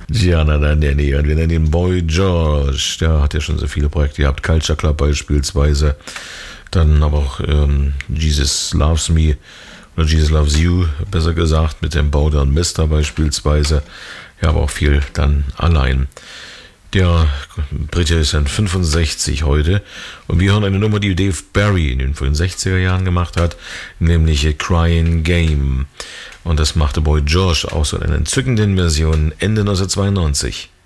Gianna Nannini und wir nennen ihn Boy George. Der hat ja schon so viele Projekte gehabt. Culture Club beispielsweise. Dann aber auch Jesus Loves Me oder Jesus Loves You, besser gesagt, mit dem Bowder und Mister beispielsweise. Ja, aber auch viel dann allein. Der Brite ist dann 65 heute und wir hören eine Nummer, die Dave Barry in den frühen 60er Jahren gemacht hat, nämlich A Crying Game. Und das machte Boy George auch so in einer entzückenden Version Ende 1992.